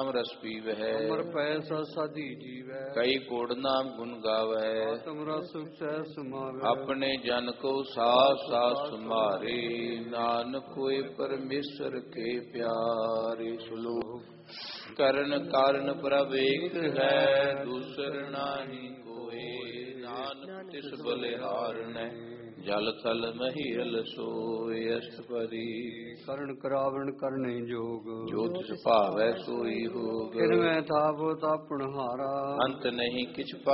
रस पीवै। अमर पैसा साधी जीवै। कई कोड़ नाम गुण गावै। आत्म रस सह समावै। अपने जन को सास सास सुमारे। नानक कोय परमेश्वर के प्यारे। श्लोक। करण कारण प्रभ एक है, दूसर नाहि कोय। नानक तिस बलिहारनै, जल थल महियल सोय। अष्टपदी। करण करावण करने जोग, जो तिस भावै सोई होग। किनमें थापो तापन हारा। अंत नहीं किछ